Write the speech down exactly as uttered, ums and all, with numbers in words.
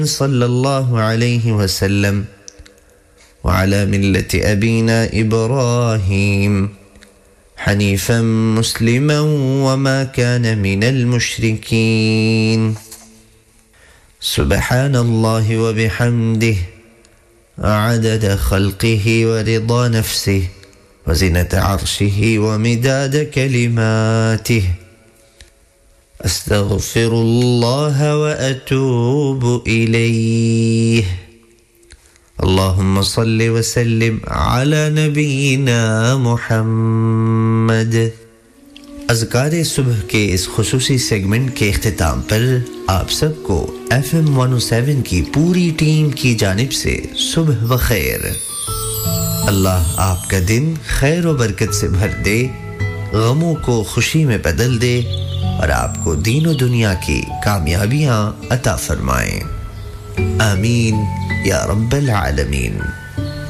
सल्लल्लाहु अलैहि वसल्लम व अला मिल्लति अबीना इब्राहीम हनीफन मुस्लिमन व मा कान मिनल मुशरिकीन सुब्हानल्लाहि व बिहम्दिहि अदद खल्क़िहि व रिदा नफ्सिहि व ज़ीनत अर्शिहि व मिदाद कलिमातिहि अस्तग़फ़िरुल्लाह व अतूबु इलैहि अल्लाहुम्मा सल्लि व सल्लिम अला नबीना मुहम्मद। अज़कारे सुबह के इस खुसूसी सेगमेंट के इख्तिताम पर आप सबको एफ एम एक सौ सात की पूरी टीम की जानिब से सुबह व खैर। अल्लाह आपका दिन खैर व बरकत से भर दे, गमों को खुशी में बदल दे और आपको दीन और दुनिया की कामयाबियां अता फरमाएं। आमीन या रब्बल आलमीन।